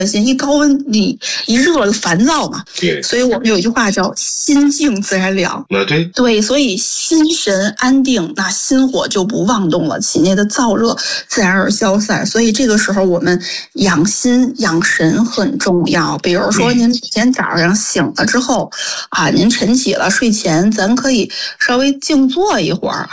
心，一高温你一热就烦躁嘛。 对， 所以我们有一句话叫心静自然凉。对，所以心神安定，那心火就不妄动了，体内的燥热自然而消散。所以这个时候我们养心养神很重要。比如说您每天早上醒了之后啊，您晨起了睡前咱可以稍微静坐一会儿